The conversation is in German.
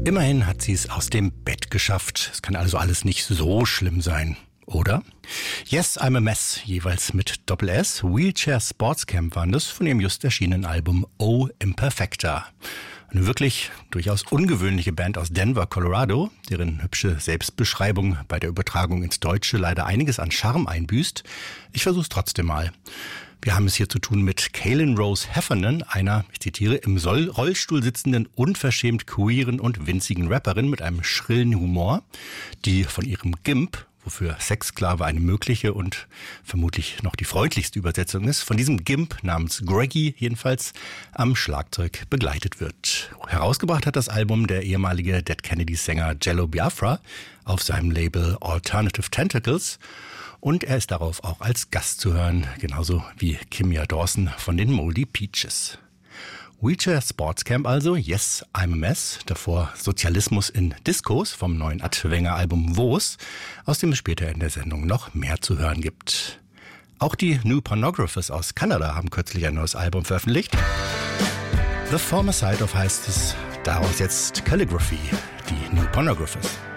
Immerhin hat sie es aus dem Bett geschafft. Es kann also alles nicht so schlimm sein, oder? Yes, I'm a Mess, jeweils mit Doppel-S. Wheelchair Sports Camp waren das von ihrem just erschienenen Album Oh Imperfecta. Eine wirklich durchaus ungewöhnliche Band aus Denver, Colorado, deren hübsche Selbstbeschreibung bei der Übertragung ins Deutsche leider einiges an Charme einbüßt. Ich versuch's trotzdem mal. Wir haben es hier zu tun mit Kaylin Rose Heffernan, einer, ich zitiere, im Rollstuhl sitzenden, unverschämt queeren und winzigen Rapperin mit einem schrillen Humor, die von ihrem Gimp, wofür Sexsklave eine mögliche und vermutlich noch die freundlichste Übersetzung ist, von diesem Gimp namens Greggy jedenfalls am Schlagzeug begleitet wird. Herausgebracht hat das Album der ehemalige Dead Kennedys-Sänger Jello Biafra auf seinem Label Alternative Tentacles und er ist darauf auch als Gast zu hören, genauso wie Kimya Dawson von den Moldy Peaches. Wheelchair Sports Camp also, Yes, I'm a Mess, davor Sozialismus in Discos vom neuen Adwenger-Album Woos, aus dem es später in der Sendung noch mehr zu hören gibt. Auch die New Pornographers aus Kanada haben kürzlich ein neues Album veröffentlicht. The Former Side of heißt es, daraus jetzt Calligraphy, die New Pornographers.